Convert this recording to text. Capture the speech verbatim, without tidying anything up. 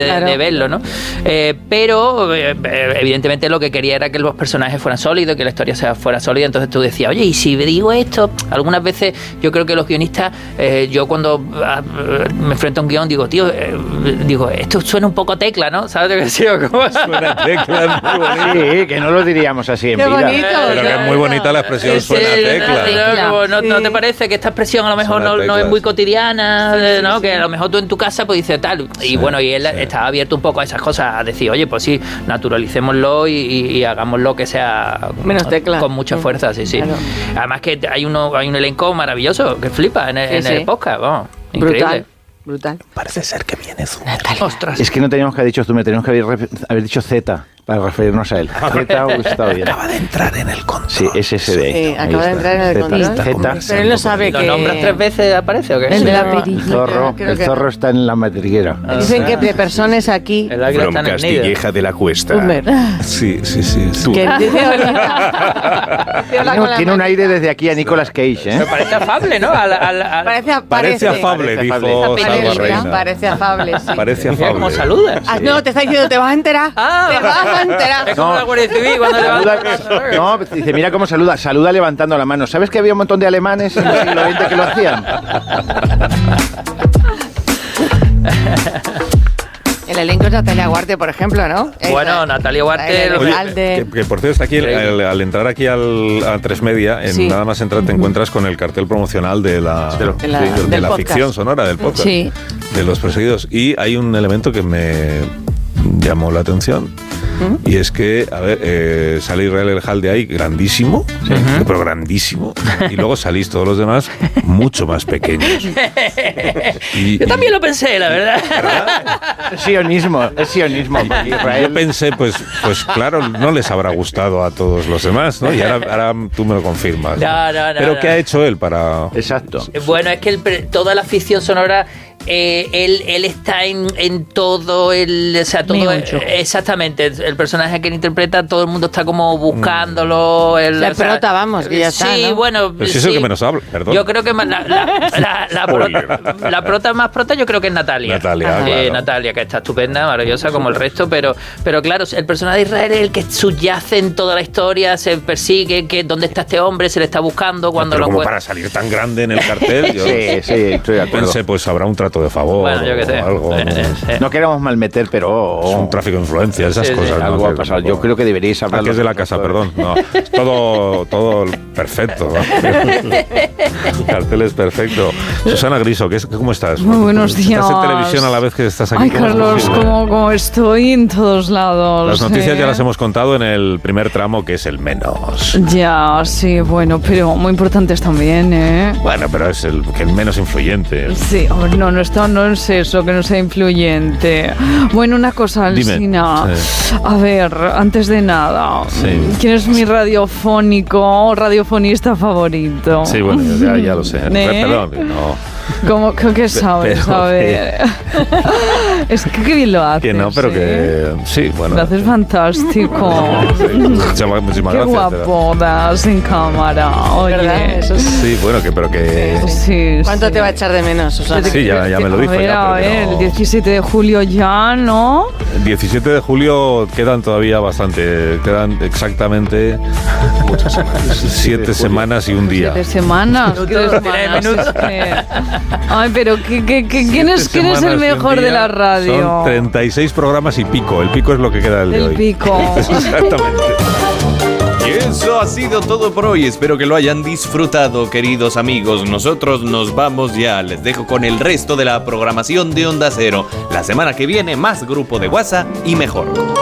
Claro. De verlo, ¿no? Eh, pero eh, evidentemente lo que quería era que los personajes fueran sólidos, que la historia sea, fuera sólida. Entonces tú decías, oye, y si digo esto, algunas veces yo creo que los guionistas, eh, yo cuando ah, me enfrento a un guión digo, tío, eh, digo, esto suena un poco Tecla, ¿no? ¿Sabes lo que decía? ¿Cómo? Suena Tecla, muy bonito. Sí, que no lo diríamos así en Qué vida. bonito, pero que es muy bonita la expresión, Sí, suena sí, Tecla. Tecla. Como, ¿no, Sí. ¿No te parece que esta expresión a lo mejor no, no es muy cotidiana? Sí, sí, ¿no? sí. Que a lo mejor tú en tu casa pues dices tal. Y Sí, bueno, y él sí. estaba abierto un poco a esas cosas, a decir, oye, pues sí, naturalicémoslo y, y, y hagámoslo que sea Menos Tecla. con mucha fuerza, sí, sí. Claro. Además que hay uno hay un elenco maravilloso que flipa en el, Sí, en sí. el podcast, vamos, increíble. Brutal. Brutal. Parece ser que viene su... Ostras. Es que no teníamos que haber dicho Zume, teníamos que haber, ref- haber dicho Z para referirnos a él. Z hubiese estado bien. Acaba de entrar en el control. Sí, es ese de ahí. Sí, Ahí acaba de está. entrar en el Z, control. Z. Pero él no sabe ¿Lo que... nombras tres veces aparece o qué? El Sí. de la El perilla. zorro, Creo el que- zorro está en la madriguera. Dicen que de personas aquí... El águila From está en el nido. Castilleja de la Cuesta. Zumer. Sí, sí, sí. sí. Que dice Tiene, tiene un aire desde aquí a Nicolas Cage, ¿eh? Me parece afable, ¿no? Al, al, al- Parece, Parece parece afable, Parece dijo afable. Salva Parece, Reina. parece afable, sí. Parece Mira cómo afable. saludas. Ah, no, te está diciendo, te vas a enterar. Ah, te vas a Es enterar. como No. la Guardia Civil cuando levanta Saluda- no, dice, mira cómo saluda. Saluda levantando la mano. ¿Sabes que había un montón de alemanes en el siglo veinte que lo hacían? El elenco es Natalia Guarte, por ejemplo, ¿no? Bueno, Esa- Natalia Guarte, Oye, Oye, Alde. que, que por cierto, está aquí, al, al entrar aquí al, a tres media, en Sí. nada más entrar te encuentras con el cartel promocional de la, De lo- de la- sí, de del la podcast. ficción sonora, del podcast, Sí. de Los Perseguidos. Y hay un elemento que me llamó la atención. Y es que, a ver, eh, sale Israel El Halde ahí, grandísimo, pero grandísimo. Y luego salís todos los demás mucho más pequeños. Y- Yo y- también lo pensé, la verdad. Es sionismo, es sionismo. porque Yo Israel, pensé, pues, pues claro, no les habrá gustado a todos los demás, ¿no? Y ahora, ahora tú me lo confirmas. ¿no? No, no, no, Pero no. ¿qué ha hecho él para...? exacto. Bueno, es que el pre- toda la ficción sonora, eh, él, él está en, en todo el... O sea, todo... Meollo. eh, exactamente, el, el personaje que él interpreta, todo el mundo está como buscándolo. El, La o sea, prota, vamos, que ya está, Sí, ¿no? bueno... Pero si es sí. el que menos habla, perdón. Yo creo que más la, la, la, la Spoiler. prota, la prota más prota yo creo que es Natalia. Natalia, Eh, claro. Natalia, que está estupenda, maravillosa como el resto, pero, pero claro, el personaje de Israel es el que subyace en toda la historia, se persigue, que dónde está este hombre, se le está buscando cuando Pero lo como encuentra. para salir tan grande en el cartel, yo Sí, sí, estoy de acuerdo. pensé, pues habrá un trato de favor Bueno, yo qué sé. o algo. Eh, ¿no? eh, eh. No queremos malmeter, pero Es un tráfico de influencia, esas Sí, sí, cosas. ¿no? algo ha Que- pasado. Yo creo que deberíais hablar. Ah, que es de la casa, perdón. No, es todo, todo perfecto. ¿no? El cartel es perfecto. Susana Griso, ¿qué es, ¿cómo estás? Muy buenos días. Estás en televisión a la vez que estás aquí. Ay, ¿Cómo estás Carlos, haciendo? como, como estoy en todos lados. Las noticias ¿eh? ya las hemos contado en el primer tramo, que es el menos. Ya, sí, bueno, pero muy importantes también, ¿eh? Bueno, pero es el, que el menos influyente. Sí, hombre, no, no, esto no es eso, que no sea influyente. Bueno, una cosa, Dime. Alsina. Sí. A ver, antes de nada, Sí. ¿quién es mi radiofónico o radiofonista favorito? Sí, bueno, ya, ya lo sé. ¿Eh? Perdón, no. ¿Cómo que, que sabes? pero a ver. es que qué bien lo haces. Que no, pero ¿eh? que sí, bueno. Lo haces fantástico. Sí, muchísimas, muchísimas Qué gracias. guapo das en cámara. Oye. ¿Verdad? Eso sí. Sí, bueno, que, pero que... Sí, ¿Cuánto sí. te va a echar de menos, Susana? Sí, ya, ya me lo dijo. A ver, ya, a pero que ver, no. el diecisiete de julio ya, ¿no? El diecisiete de julio quedan todavía bastante, quedan exactamente muchas semanas. Siete semanas y un día. Siete semanas. Minutos, ¿qué tiene semanas? minutos. Es que- Ay, pero ¿qué, qué, qué- ¿quién, es, Siete ¿quién es el semanas y un mejor de día la radio? Son treinta y seis programas y pico. El pico es lo que queda del de El hoy. pico. Exactamente. Y eso ha sido todo por hoy. Espero que lo hayan disfrutado, queridos amigos. Nosotros nos vamos ya. Les dejo con el resto de la programación de Onda Cero. La semana que viene, más grupo de WhatsApp y mejor.